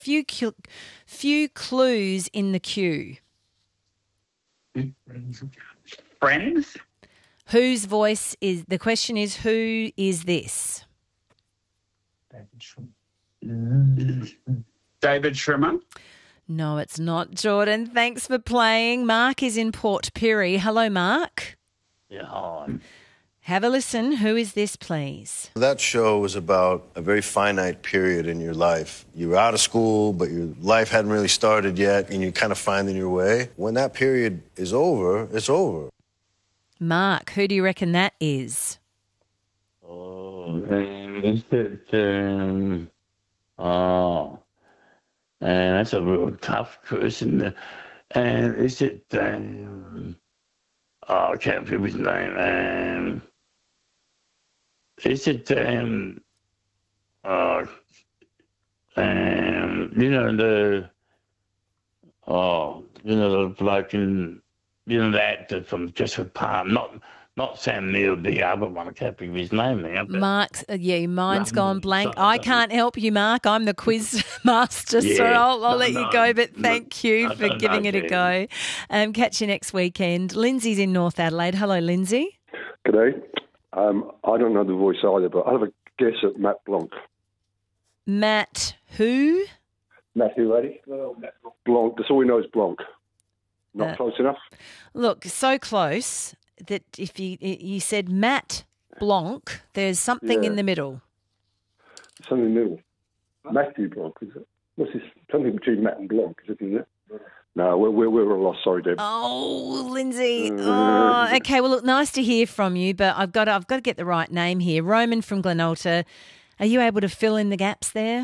few clues in the queue. Friends? Whose voice is... The question is, who is this? David Schwimmer? No, it's not, Jordan. Thanks for playing. Mark is in Port Pirie. Hello, Mark. Yeah, hi. Have a listen. Who is this, please? That show was about a very finite period in your life. You were out of school, but your life hadn't really started yet, and you're kind of finding your way. When that period is over, it's over. Mark, who do you reckon that is? And that's a real tough person. And is it, I can't remember his name. Is it, you know, the bloke in, the actor from Jessica Palm, not Sam Neill, the other one. I can't think of his name now. Mark's, your mind's gone blank. I can't help you, Mark. I'm the quiz master, so I'll let you go. But thank you for giving it a go. Catch you next weekend. Lindsay's in North Adelaide. Hello, Lindsay. G'day. I don't know the voice either, but I'll have a guess at Matt Blanc. Matt who? Matthew, ready? Matt Blanc. That's all we know is Blanc. Not close enough? Look, so close that if you said Matt Blanc, there's something in the middle. Something in the middle. Matthew Blanc, is it? What's this? Something between Matt and Blanc, isn't it? No, we're a loss. Sorry, Deb. Oh, Lindsay. Oh, okay. Well, look, nice to hear from you, but I've got to get the right name here. Roman from Glenalta. Are you able to fill in the gaps there?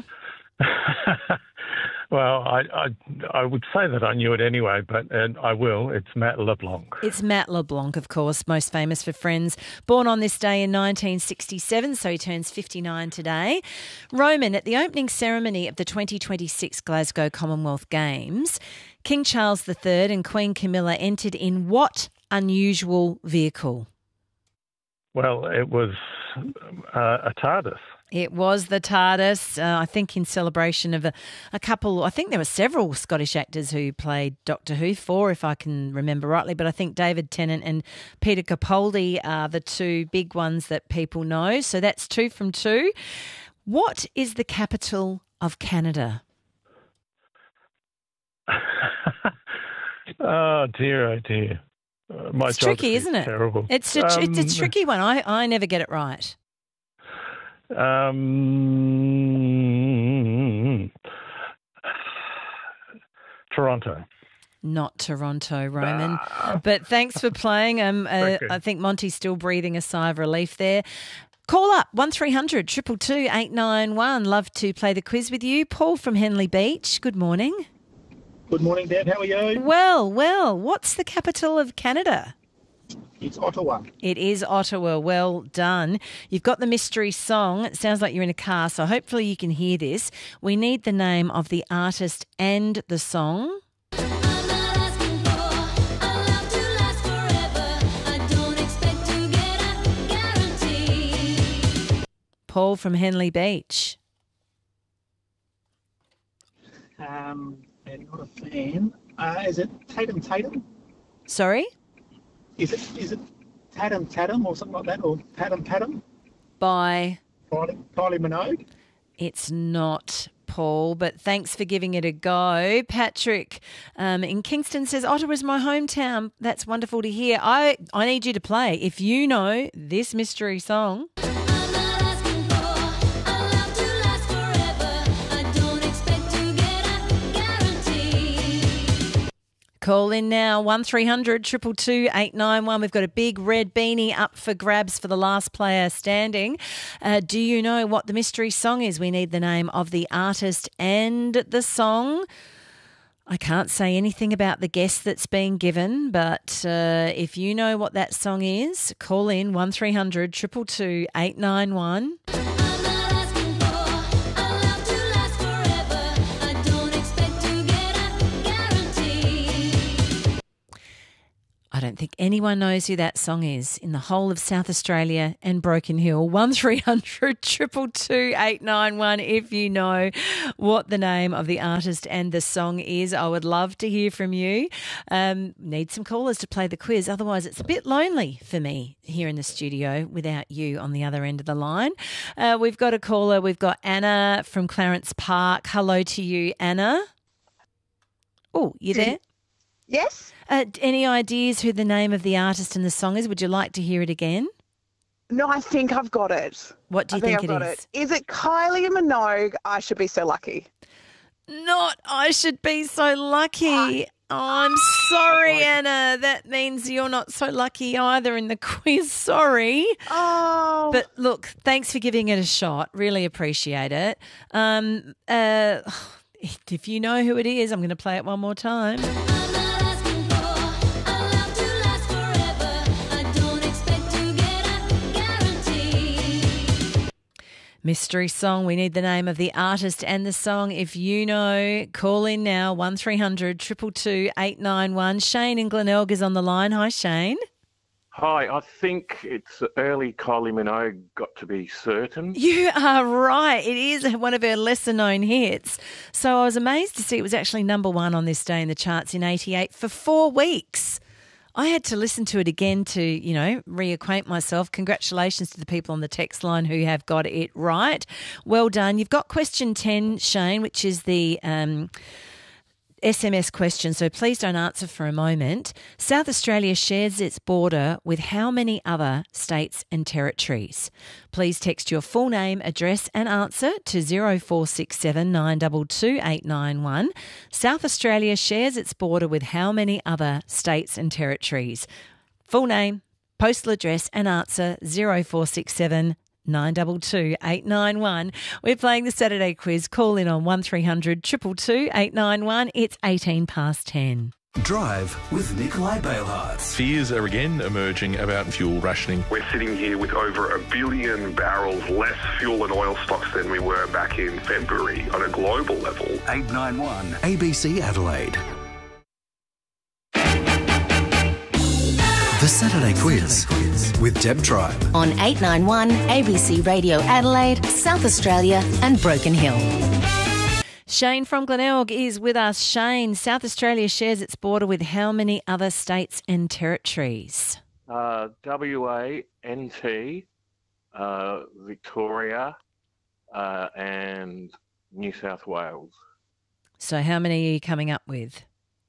Well, I would say that I knew it anyway, but I will. It's Matt LeBlanc. It's Matt LeBlanc, of course, most famous for Friends. Born on this day in 1967, so he turns 59 today. Roman, at the opening ceremony of the 2026 Glasgow Commonwealth Games, King Charles III and Queen Camilla entered in what unusual vehicle? Well, it was a TARDIS. It was the TARDIS, I think in celebration of a couple, I think there were several Scottish actors who played Doctor Who, 4 if I can remember rightly, but I think David Tennant and Peter Capaldi are the two big ones that people know. So that's 2 from 2. What is the capital of Canada? Oh, dear. It's tricky, isn't it? Terrible. It's a tricky one. I never get it right. Toronto. Not Toronto, Roman. But thanks for playing. I think Monty's still breathing a sigh of relief there. Call up 1300 222 891. Love to play the quiz with you. Paul from Henley Beach. Good morning. Good morning, Dad. How are you? Well. What's the capital of Canada? It's Ottawa. It is Ottawa. Well done. You've got the mystery song. It sounds like you're in a car, so hopefully you can hear this. We need the name of the artist and the song. Paul from Henley Beach. I'm not a fan. Is it Tatum? Sorry? Is it Tatum or something like that, or Patum? By Kylie Minogue? It's not, Paul, but thanks for giving it a go. Patrick in Kingston says, Ottawa's my hometown. That's wonderful to hear. I need you to play, if you know this mystery song. Call in now, 1300 222 891. We've got a big red beanie up for grabs for the last player standing. Do you know what the mystery song is? We need the name of the artist and the song. I can't say anything about the guess that's being given, but if you know what that song is, call in 1300 222 891. I don't think anyone knows who that song is in the whole of South Australia and Broken Hill. 1300 222 891 if you know what the name of the artist and the song is. I would love to hear from you. Need some callers to play the quiz. Otherwise, it's a bit lonely for me here in the studio without you on the other end of the line. We've got a caller. We've got Anna from Clarence Park. Hello to you, Anna. Oh, you there? Yes. Any ideas who the name of the artist and the song is? Would you like to hear it again? No, I think I've got it. What do you think I've got it is? Is it Kylie Minogue, I Should Be So Lucky? Not I Should Be So Lucky. I'm sorry, Anna. That means you're not so lucky either in the quiz. Sorry. Oh. But look, thanks for giving it a shot. Really appreciate it. If you know who it is, I'm going to play it one more time. Mystery song. We need the name of the artist and the song. If you know, call in now, 1300 222 891. Shane in Glenelg is on the line. Hi, Shane. Hi, I think it's early Kylie Minogue, Got to Be Certain. You are right. It is one of her lesser-known hits. So I was amazed to see it was actually number one on this day in the charts in 88 for 4 weeks. I had to listen to it again to, reacquaint myself. Congratulations to the people on the text line who have got it right. Well done. You've got question 10, Shane, which is the SMS question, so please don't answer for a moment. South Australia shares its border with how many other states and territories? Please text your full name, address and answer to 0467 922 891. South Australia shares its border with how many other states and territories? Full name, postal address and answer 0467 922 891. We're playing the Saturday quiz. Call in on 1300 222 891. It's 18 past 10. Drive with Nikolai Bailhartz. Fears are again emerging about fuel rationing. We're sitting here with over 1 billion barrels less fuel and oil stocks than we were back in February on a global level. 891 ABC Adelaide. The Saturday Quiz with Deb Tribe. On 891 ABC Radio Adelaide, South Australia and Broken Hill. Shane from Glenelg is with us. Shane, South Australia shares its border with how many other states and territories? WA, NT, Victoria, and New South Wales. So how many are you coming up with?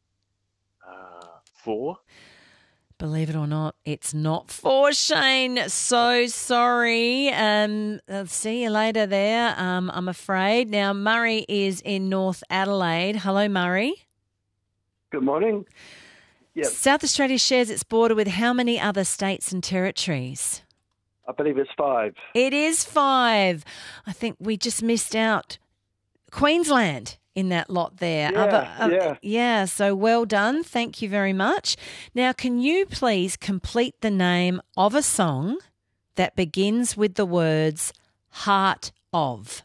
4. Believe it or not, it's not 4, Shane. So sorry. I'll see you later there, I'm afraid. Now, Murray is in North Adelaide. Hello, Murray. Good morning. Yep. South Australia shares its border with how many other states and territories? I believe it's 5. It is 5. I think we just missed out Queensland in that lot there. Yeah, so well done. Thank you very much. Now, can you please complete the name of a song that begins with the words Heart of?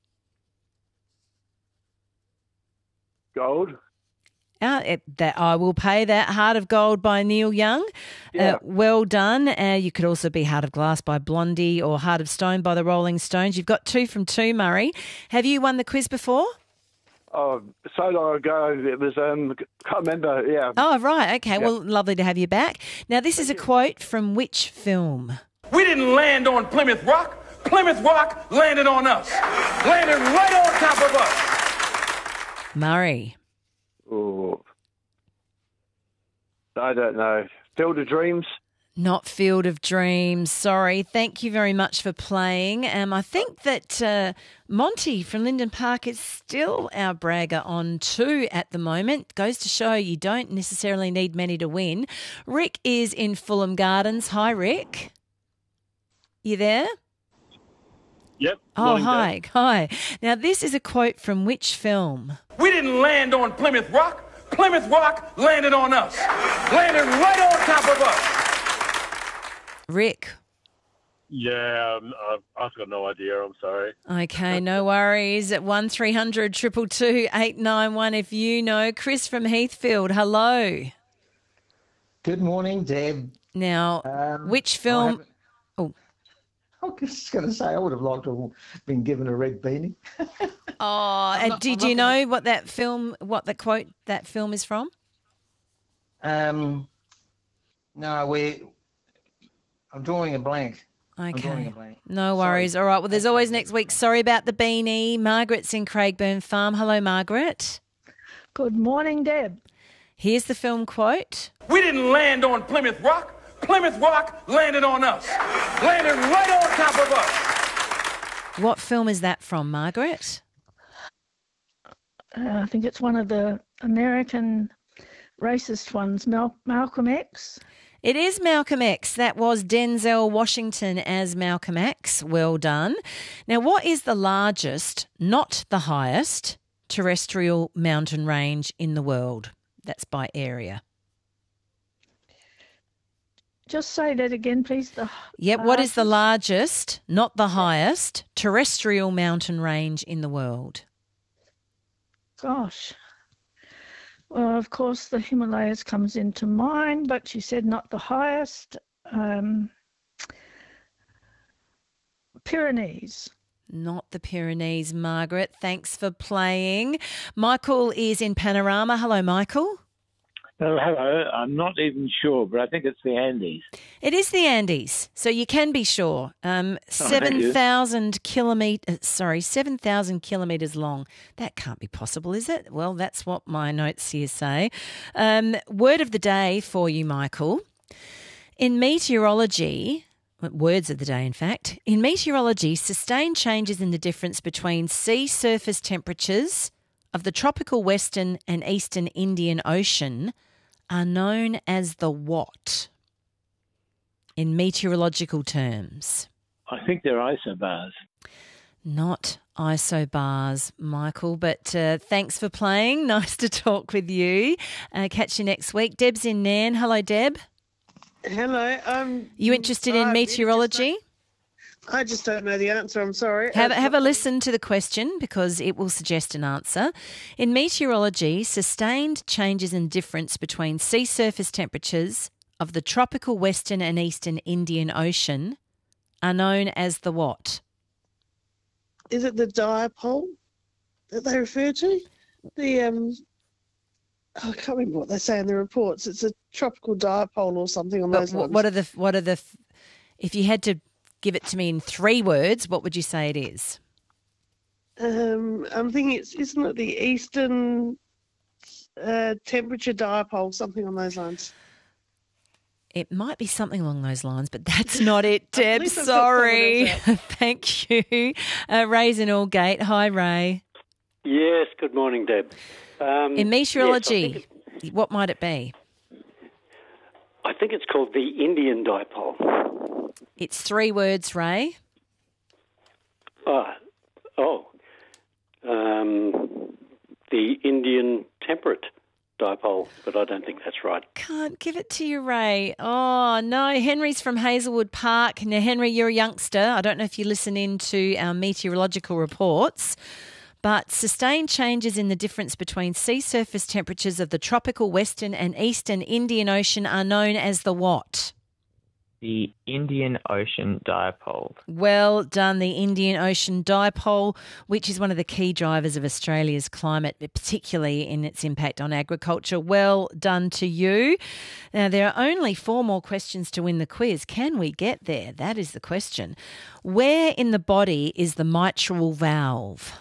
Gold. That I will pay that. Heart of Gold by Neil Young. Yeah. Well done. You could also be Heart of Glass by Blondie or Heart of Stone by the Rolling Stones. You've got 2 from 2, Murray. Have you won the quiz before? Oh, so long ago. It was, can't remember, yeah. Oh, right. Okay. Yeah. Well, lovely to have you back. Now, this is a quote from which film? We didn't land on Plymouth Rock. Plymouth Rock landed on us. Landed right on top of us. Murray. Oh, I don't know. Field of Dreams? Not Field of Dreams. Sorry. Thank you very much for playing. I think that Monty from Linden Park is still our bragger on 2 at the moment. Goes to show you don't necessarily need many to win. Rick is in Fulham Gardens. Hi, Rick. You there? Yep. Oh, hi. Dad. Hi. Now, this is a quote from which film? We didn't land on Plymouth Rock. Plymouth Rock landed on us. Landed right on top of us. Rick. Yeah, I've got no idea. I'm sorry. Okay, no worries. At 1300 222 891 if you know. Chris from Heathfield, hello. Good morning, Deb. Now, which film? I was just going to say I would have liked to have been given a red beanie. Did you know what that film, what the quote that film is from? No, I'm drawing a blank. Okay. No worries. All right. Well, there's always next week. Sorry about the beanie. Margaret's in Craigburn Farm. Hello, Margaret. Good morning, Deb. Here's the film quote. We didn't land on Plymouth Rock. Plymouth Rock landed on us. Landed right on top of us. What film is that from, Margaret? I think it's one of the American racist ones, Malcolm X. It is Malcolm X. That was Denzel Washington as Malcolm X. Well done. Now, what is the largest, not the highest, terrestrial mountain range in the world? That's by area. Just say that again, please. What is the largest, not the highest, terrestrial mountain range in the world? Gosh. Well, of course, the Himalayas comes into mind, but you said not the highest. Pyrenees. Not the Pyrenees, Margaret. Thanks for playing. Michael is in Panorama. Hello, Michael. Oh, hello. I'm not even sure, but I think it's the Andes. It is the Andes, so you can be sure. 7,000 kilometres long. That can't be possible, is it? Well, that's what my notes here say. Word of the day for you, Michael. In meteorology, words of the day, in fact. In meteorology, sustained changes in the difference between sea surface temperatures of the tropical western and eastern Indian Ocean are known as the what in meteorological terms? I think they're isobars. Not isobars, Michael, but thanks for playing. Nice to talk with you. Catch you next week. Deb's in Nairn. Hello, Deb. Hello. You interested in meteorology? I just don't know the answer. I'm sorry. Have a listen to the question because it will suggest an answer. In meteorology, sustained changes in difference between sea surface temperatures of the tropical western and eastern Indian Ocean are known as the what? Is it the dipole that they refer to? I can't remember what they say in the reports. It's a tropical dipole or something on those lines. What are the? If you had to give it to me in 3 words, what would you say it is? I'm thinking isn't it the eastern temperature dipole, something on those lines? It might be something along those lines, but that's not it, Deb. Sorry. Thank you. Ray's in Aldgate. Hi, Ray. Yes, good morning, Deb. In meteorology, what might it be? I think it's called the Indian dipole. It's 3 words, Ray. The Indian temperate dipole, but I don't think that's right. Can't give it to you, Ray. Oh, no. Henry's from Hazelwood Park. Now, Henry, you're a youngster. I don't know if you listen in to our meteorological reports, but sustained changes in the difference between sea surface temperatures of the tropical western and eastern Indian Ocean are known as the what? The Indian Ocean Dipole. Well done, the Indian Ocean Dipole, which is one of the key drivers of Australia's climate, particularly in its impact on agriculture. Well done to you. Now, there are only 4 more questions to win the quiz. Can we get there? That is the question. Where in the body is the mitral valve?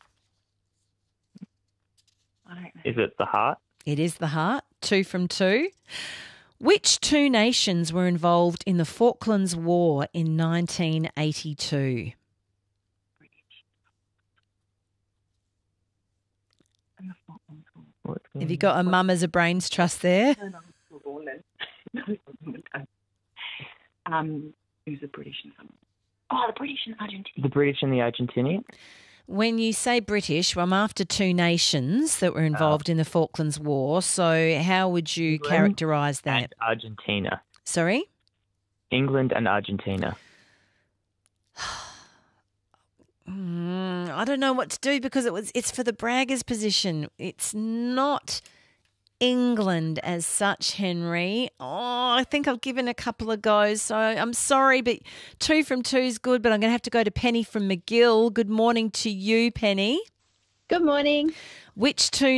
Is it the heart? It is the heart. 2 from 2. Which 2 nations were involved in the Falklands War in 1982? Have you got a mum as a brains trust there? It was the British and someone. Oh, the British and Argentina. The British and the Argentinian? When you say British, well, I'm after 2 nations that were involved in the Falklands War. So how would you characterise that? And Argentina. Sorry? England and Argentina. I don't know what to do because it's for the Braggers position. It's not England as such, Henry. Oh, I think I've given a couple of goes, so I'm sorry, but 2 from 2 is good, but I'm going to have to go to Penny from McGill. Good morning to you, Penny. Good morning. Which two